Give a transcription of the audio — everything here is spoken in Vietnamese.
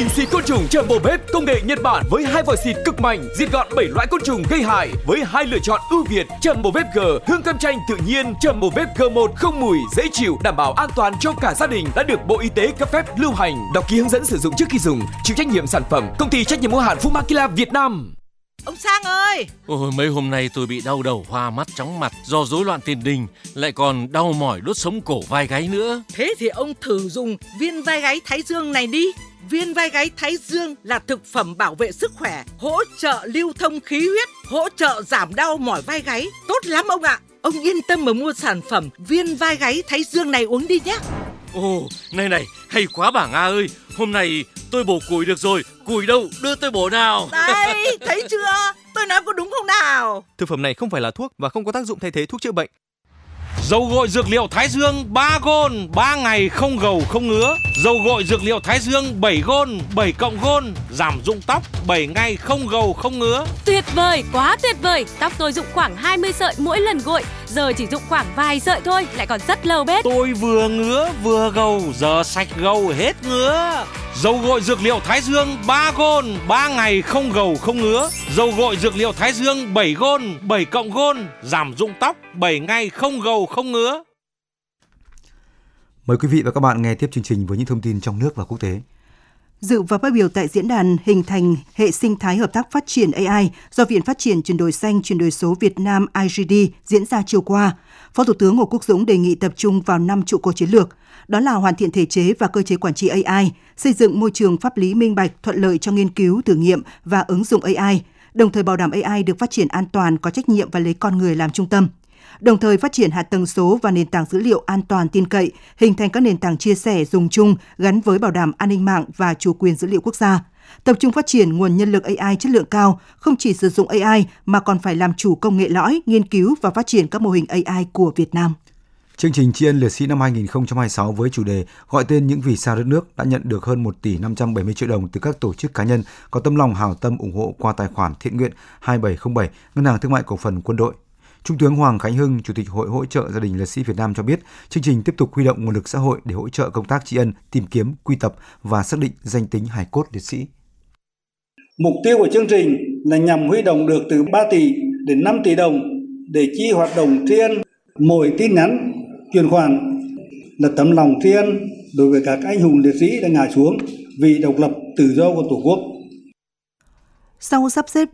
bình xịt côn trùng Jumbo Babe công nghệ Nhật Bản với 2 vòi xịt cực mạnh, diệt gọn 7 loại côn trùng gây hại với 2 lựa chọn ưu việt. Jumbo Babe G hương cam chanh tự nhiên, Jumbo Babe G1 không mùi, dễ chịu, đảm bảo an toàn cho cả gia đình, đã được Bộ Y tế cấp phép lưu hành. Đọc ký hướng dẫn sử dụng trước khi dùng. Chịu trách nhiệm sản phẩm Công ty trách nhiệm hữu hạn Fumakila Việt Nam. Ông Sang ơi! Ôi, mấy hôm nay tôi bị đau đầu, hoa mắt, chóng mặt do rối loạn tiền đình, lại còn đau mỏi đốt sống cổ vai gáy nữa. Thế thì ông thử dùng viên vai gáy Thái Dương này đi. Viên vai gáy Thái Dương là thực phẩm bảo vệ sức khỏe, hỗ trợ lưu thông khí huyết, hỗ trợ giảm đau mỏi vai gáy. Tốt lắm ông ạ! Ông yên tâm mà mua sản phẩm viên vai gáy Thái Dương này uống đi nhé. Ồ, này, hay quá bà Nga ơi. Hôm nay tôi bổ củi được rồi. Củi đâu, đưa tôi bổ nào. Đây, thấy chưa? Tôi nói có đúng không nào? Thực phẩm này không phải là thuốc và không có tác dụng thay thế thuốc chữa bệnh. Dầu gội dược liệu Thái Dương 3 gôn, 3 ngày không gầu không ngứa. Dầu gội dược liệu Thái Dương 7 gôn, 7 cộng gôn, giảm rụng tóc 7 ngày không gầu không ngứa. Tuyệt vời, quá tuyệt vời. Tóc tôi rụng khoảng 20 sợi mỗi lần gội, giờ chỉ rụng khoảng vài sợi thôi, lại còn rất lâu bết. Tôi vừa ngứa vừa gầu, giờ sạch gầu hết ngứa. Dầu gội dược liệu Thái Dương 3 gôn, 3 ngày không gầu không ngứa. Dầu gội dược liệu Thái Dương 7 gôn, 7 cộng gôn, giảm rụng tóc 7 ngày không gầu không ngứa. Mời quý vị và các bạn nghe tiếp chương trình với những thông tin trong nước và quốc tế. Dự và phát biểu tại diễn đàn hình thành hệ sinh thái hợp tác phát triển AI do Viện Phát triển Chuyển đổi xanh chuyển đổi số Việt Nam IGD diễn ra chiều qua, Phó Thủ tướng Hồ Quốc Dũng đề nghị tập trung vào 5 trụ cột chiến lược, đó là hoàn thiện thể chế và cơ chế quản trị AI, xây dựng môi trường pháp lý minh bạch, thuận lợi cho nghiên cứu, thử nghiệm và ứng dụng AI, đồng thời bảo đảm AI được phát triển an toàn, có trách nhiệm và lấy con người làm trung tâm. Đồng thời phát triển hạ tầng số và nền tảng dữ liệu an toàn tin cậy, hình thành các nền tảng chia sẻ dùng chung gắn với bảo đảm an ninh mạng và chủ quyền dữ liệu quốc gia. Tập trung phát triển nguồn nhân lực AI chất lượng cao, không chỉ sử dụng AI mà còn phải làm chủ công nghệ lõi, nghiên cứu và phát triển các mô hình AI của Việt Nam. Chương trình tri ân liệt sĩ năm 2026 với chủ đề gọi tên những vì sao đất nước đã nhận được hơn 1 tỷ 570 triệu đồng từ các tổ chức cá nhân có tâm lòng hảo tâm ủng hộ qua tài khoản thiện nguyện 2707 Ngân hàng Thương mại Cổ phần Quân đội. Trung tướng Hoàng Khánh Hưng, Chủ tịch Hội hỗ trợ gia đình liệt sĩ Việt Nam cho biết, chương trình tiếp tục huy động nguồn lực xã hội để hỗ trợ công tác tri ân, tìm kiếm, quy tập và xác định danh tính hài cốt liệt sĩ. Mục tiêu của chương trình là nhằm huy động được từ 3 tỷ đến 5 tỷ đồng để chi hoạt động tri ân. Mỗi tin nhắn, chuyển khoản là tấm lòng tri ân đối với các anh hùng liệt sĩ đã ngã xuống vì độc lập tự do của Tổ quốc. Sau sắp xếp